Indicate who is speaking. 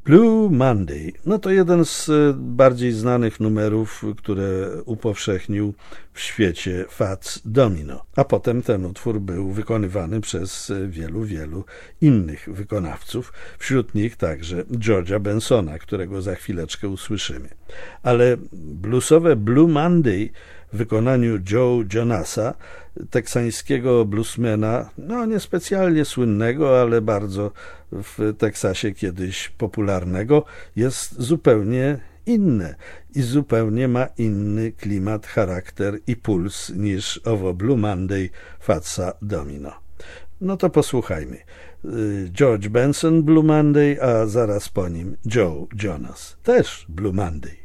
Speaker 1: Blue Monday, no to jeden z bardziej znanych numerów, które upowszechnił w świecie Fats Domino. A potem ten utwór był wykonywany przez wielu innych wykonawców, wśród nich także George'a Bensona, którego za chwileczkę usłyszymy. Ale bluesowe Blue Monday w wykonaniu Joe Jonasa, teksańskiego bluesmana, no niespecjalnie słynnego, ale bardzo w Teksasie kiedyś popularnego, jest zupełnie inne i zupełnie ma inny klimat, charakter i puls niż owo Blue Monday Fatsa Domino. No to posłuchajmy. George Benson Blue Monday, a zaraz po nim Joe Jonas, też Blue Monday.